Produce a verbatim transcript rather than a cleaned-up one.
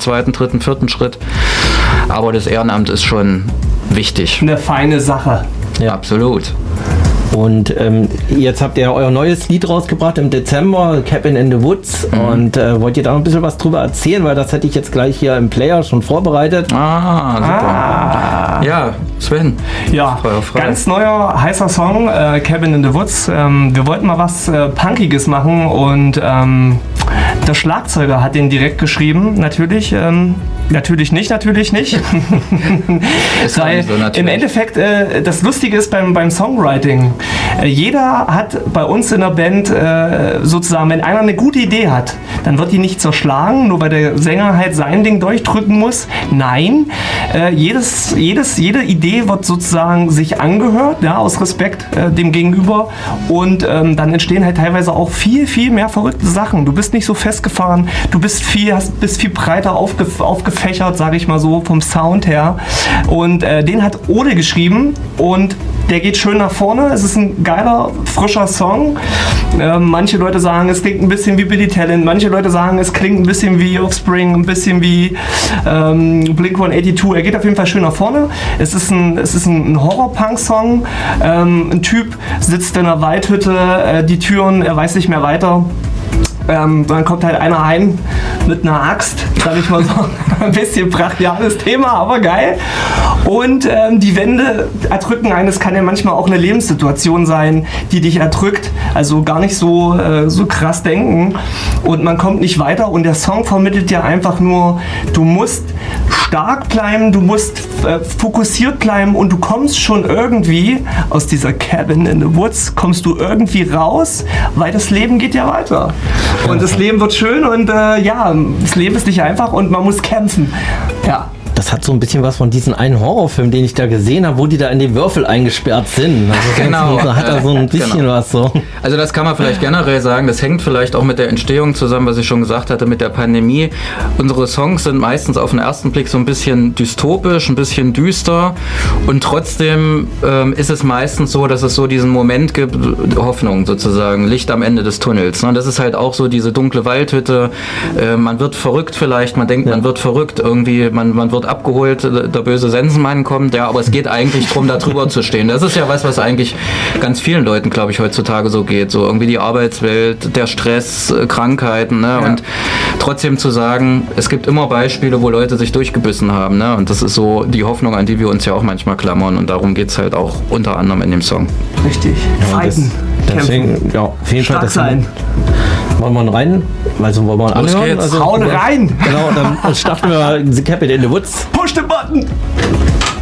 zweiten, dritten, vierten Schritt. Aber das Ehrenamt ist schon wichtig. Eine feine Sache. Ja, absolut. Und ähm, jetzt habt ihr euer neues Lied rausgebracht im Dezember, Cabin in the Woods. Mhm. Und äh, wollt ihr da noch ein bisschen was drüber erzählen? Weil das hätte ich jetzt gleich hier im Player schon vorbereitet. Ah, super. Ah. Ja, Sven. Ja, ganz neuer, heißer Song, äh, Cabin in the Woods. Ähm, wir wollten mal was äh, Punkiges machen und ähm, der Schlagzeuger hat den direkt geschrieben. Natürlich, ähm, natürlich nicht, natürlich nicht. Weil so natürlich. Im Endeffekt, äh, das Lustige ist beim, beim Songwriting, äh, jeder hat bei uns in der Band äh, sozusagen, wenn einer eine gute Idee hat, dann wird die nicht zerschlagen, nur weil der Sänger halt sein Ding durchdrücken muss. Nein, äh, jedes, jedes, jede Idee wird sozusagen sich angehört, ja, aus Respekt äh, dem Gegenüber, und ähm, dann entstehen halt teilweise auch viel, viel mehr verrückte Sachen. Du bist nicht so festgefahren, du bist viel, hast, bist viel breiter aufgef- aufgefächert, sage ich mal so, vom Sound her, und äh, den hat Ode geschrieben und der geht schön nach vorne. Es ist ein geiler, frischer Song. Äh, manche Leute sagen, es klingt ein bisschen wie Billy Talent. Manche Leute sagen, es klingt ein bisschen wie Offspring, ein bisschen wie ähm, Blink hundertzweiundachtzig. Er geht auf jeden Fall schön nach vorne. Es ist ein, es ist ein Horror-Punk-Song. Ähm, ein Typ sitzt in einer Waldhütte, äh, die Türen, er weiß nicht mehr weiter. Ähm, dann kommt halt einer rein mit einer Axt, sag ich mal so. Ein bisschen brachiales Thema, aber geil. Und ähm, die Wände erdrücken einen. Es kann ja manchmal auch eine Lebenssituation sein, die dich erdrückt. Also gar nicht so, äh, so krass denken. Und man kommt nicht weiter. Und der Song vermittelt dir einfach nur, du musst stark bleiben, du musst äh, fokussiert bleiben und du kommst schon irgendwie aus dieser Cabin in the Woods, kommst du irgendwie raus, weil das Leben geht ja weiter. Und das Leben wird schön und äh, ja, das Leben ist nicht einfach und man muss kämpfen. Ja. Das hat so ein bisschen was von diesem einen Horrorfilm, den ich da gesehen habe, wo die da in den Würfel eingesperrt sind. Also genau. So, hat da so ein bisschen genau. was so. Also das kann man vielleicht generell sagen, das hängt vielleicht auch mit der Entstehung zusammen, was ich schon gesagt hatte, mit der Pandemie. Unsere Songs sind meistens auf den ersten Blick so ein bisschen dystopisch, ein bisschen düster, und trotzdem ähm, ist es meistens so, dass es so diesen Moment gibt, Hoffnung sozusagen, Licht am Ende des Tunnels. Ne? Das ist halt auch so diese dunkle Waldhütte, äh, man wird verrückt vielleicht, man denkt, ja. man wird verrückt, irgendwie, man, man wird abgeholt, der böse Sensenmann kommt, ja, aber es geht eigentlich darum, da drüber zu stehen. Das ist ja was, was eigentlich ganz vielen Leuten, glaube ich, heutzutage so geht. So irgendwie die Arbeitswelt, der Stress, Krankheiten, ne? Ja. Und trotzdem zu sagen, es gibt immer Beispiele, wo Leute sich durchgebissen haben, ne? Und das ist so die Hoffnung, an die wir uns ja auch manchmal klammern, und darum geht es halt auch unter anderem in dem Song. Richtig. Ja, Fighten. Das, deswegen, ja, auf jeden Fall. Das sein. Wollen wir rein? Also wollen wir Los anhören? geht's. Also, hauen rein! Genau, dann starten wir The Cabin in the Woods. Push the button!